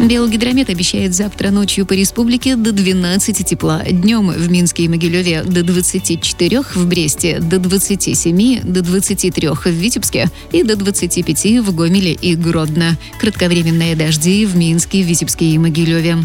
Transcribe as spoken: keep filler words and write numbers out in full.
Белгидромет обещает завтра ночью по республике до двенадцати тепла. Днем в Минске и Могилеве до двадцати четырёх, в Бресте до двадцати семи, до двадцати трёх в Витебске и до двадцати пяти в Гомеле и Гродно. Кратковременные дожди в Минске, Витебске и Могилеве.